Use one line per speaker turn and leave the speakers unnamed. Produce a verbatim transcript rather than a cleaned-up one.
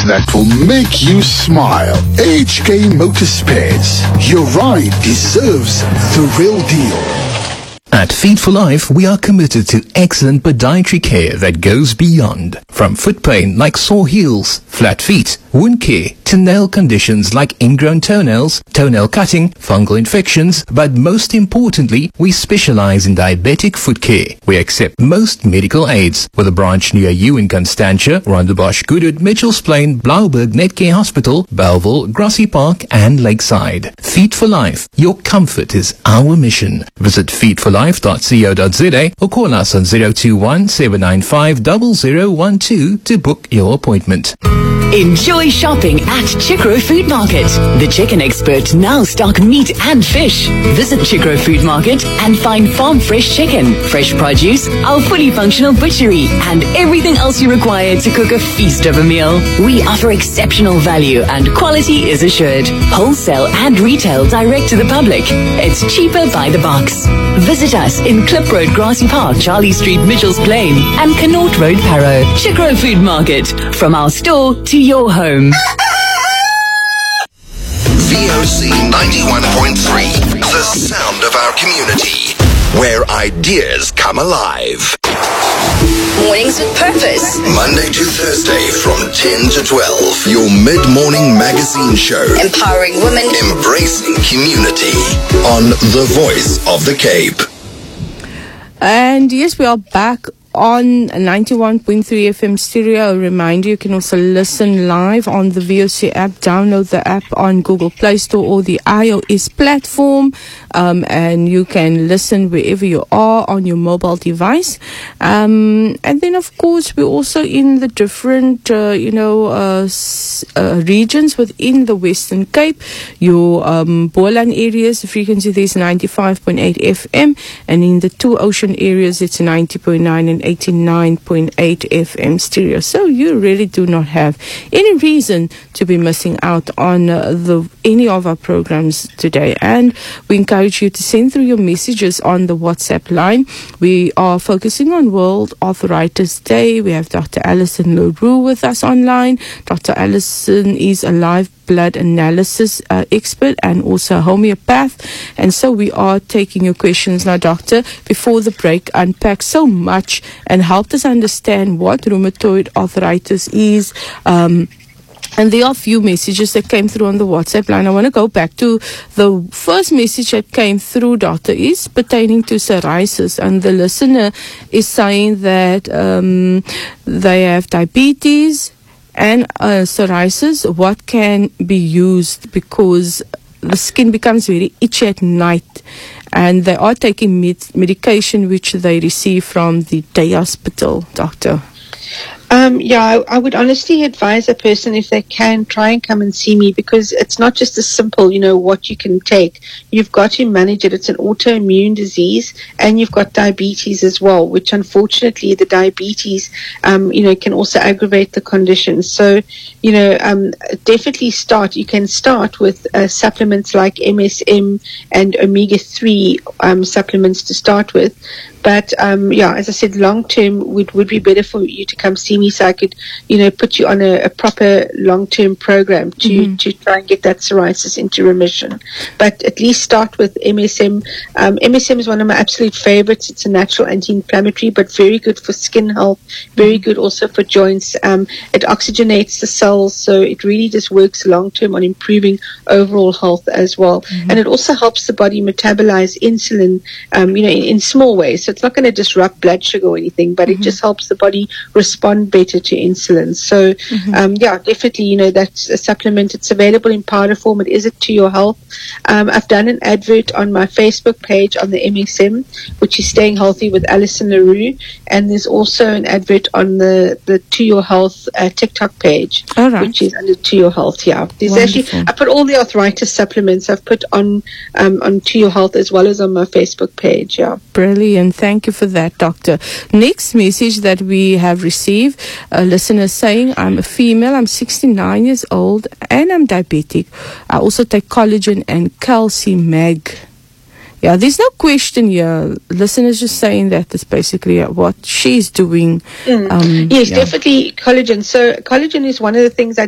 that will make you smile. H K Motorspares. Your ride deserves the real deal.
At Feet for Life, we are committed to excellent podiatry care that goes beyond. From foot pain like sore heels, flat feet, wound care, to nail conditions like ingrown toenails, toenail cutting, fungal infections, but most importantly, we specialize in diabetic foot care. We accept most medical aids, with a branch near you in Constantia, Rondebosch, Goodwood, Mitchells Plain, Blauberg, Netcare Hospital, Belleville, Grassy Park, and Lakeside. Feet for Life. Your comfort is our mission. Visit feet for life dot co dot za or call us on zero two one, seven nine five, zero zero one two to book your appointment.
Enjoy shopping at Chicro Food Market. The chicken expert now stock meat and fish. Visit Chicro Food Market and find farm fresh chicken, fresh produce, our fully functional butchery, and everything else you require to cook a feast of a meal. We offer exceptional value and quality is assured. Wholesale and retail direct to the public. It's cheaper by the box. Visit us in Klip Road, Grassy Park, Charlie Street, Mitchells Plain, and Connaught Road, Parow. Chicro Food Market. From our store to your home.
V O C ninety-one point three, the sound of our community, where ideas come alive.
Mornings with Purpose.
Monday to Thursday from ten to twelve, your mid-morning magazine show.
Empowering women.
Embracing community on The Voice of the Cape.
And yes, we are back on ninety-one point three F M stereo. A reminder, you can also listen live on the V O C app. Download the app on Google Play Store or the iOS platform, um, and you can listen wherever you are on your mobile device. Um, and then, of course, we're also in the different, uh, you know, uh, s- uh, regions within the Western Cape. Your um, Boland areas, the frequency there is ninety-five point eight F M, and in the two ocean areas, it's ninety point nine and eighty-nine point eight F M stereo. So you really do not have any reason to be missing out on uh, the any of our programs today. And we encourage you to send through your messages on the WhatsApp line. We are focusing on World Arthritis Day. We have Doctor Alison LaRue with us online. Doctor Alison is a live blood analysis uh, expert and also a homeopath. And so we are taking your questions now, Doctor. Before the break, unpack so much and helped us understand what rheumatoid arthritis is. Um, And there are a few messages that came through on the WhatsApp line. I want to go back to the first message that came through, Doctor, is pertaining to psoriasis. And the listener is saying that um, they have diabetes and uh, psoriasis. What can be used, because the skin becomes very itchy at night, and they are taking med- medication which they receive from the day hospital, Doctor.
Um, yeah, I, I would honestly advise a person, if they can, try and come and see me, because it's not just as simple, you know, what you can take. You've got to manage it. It's an autoimmune disease, and you've got diabetes as well, which unfortunately the diabetes, um, you know, can also aggravate the condition. So, you know, um, definitely start. You can start with uh, supplements like M S M and omega three um, supplements to start with. But, um, yeah, as I said, long-term would, would be better for you to come see me, so I could, you know, put you on a, a proper long-term program to, mm-hmm. to try and get that psoriasis into remission. But at least start with M S M. Um, M S M is one of my absolute favorites. It's a natural anti-inflammatory, but very good for skin health, very mm-hmm. good also for joints. Um, it oxygenates the cells, so it really just works long-term on improving overall health as well. Mm-hmm. And it also helps the body metabolize insulin, um, you know, in, in small ways. So it's not going to disrupt blood sugar or anything, but mm-hmm. it just helps the body respond better to insulin. So, mm-hmm. um, yeah, definitely, you know, that's a supplement. It's available in powder form. It is it to your health. Um, I've done an advert on my Facebook page on the M S M, which is Staying Healthy with Alison LaRue. And there's also an advert on the, the To Your Health uh, TikTok page, right. which is under To Your Health, yeah. There's Wonderful. actually, I put all the arthritis supplements I've put on, um, on To Your Health as well as on my Facebook page, yeah.
Brilliant. Thank you for that, Doctor. Next message that we have received, a listener saying, I'm a female, I'm sixty-nine years old, and I'm diabetic. I also take collagen and calcium mag. Yeah, there's no question here. Listeners just saying that that's basically what she's doing.
Mm.
Um,
yes,
yeah.
definitely collagen. So collagen is one of the things I